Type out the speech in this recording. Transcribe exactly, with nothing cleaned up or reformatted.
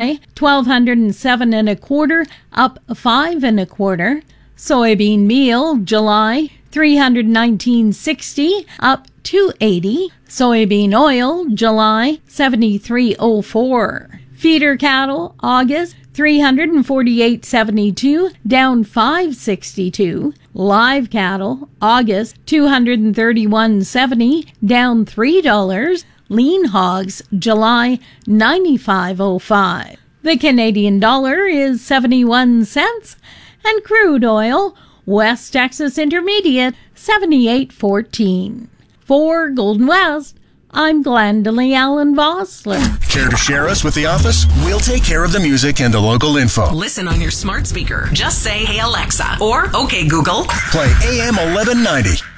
July, twelve hundred seven and a quarter, up five and a quarter. Soybean meal, July, three hundred nineteen sixty, up two eighty. Soybean oil, July, seventy-three oh four. Feeder cattle, August, three hundred forty-eight seventy-two, down five sixty-two. Live cattle, August, two hundred thirty-one seventy, down three dollars. Lean hogs, July, ninety-five oh five. The Canadian dollar is seventy-one cents, and crude oil, West Texas Intermediate, seventy-eight fourteen. For Golden West, I'm Glendalee Allen Vossler. Care to share us with the office? We'll take care of the music and the local info. Listen on your smart speaker. Just say, "Hey Alexa," or "Okay Google." Play A M eleven ninety.